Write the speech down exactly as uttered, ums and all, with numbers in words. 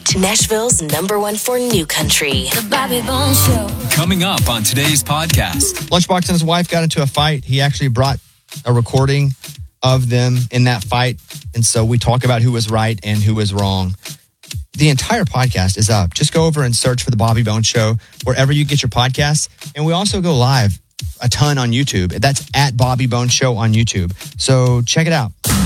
Podcast, Nashville's number one for new country. The Bobby Bones Show. Coming up on today's podcast. Lunchbox and his wife got into a fight. He actually brought a recording of them in that fight. And so we talk about who was right and who was wrong. The entire podcast is up. Just go over and search for The Bobby Bones Show wherever you get your podcasts. And we also go live a ton on YouTube. That's at Bobby Bones Show on YouTube. So check it out.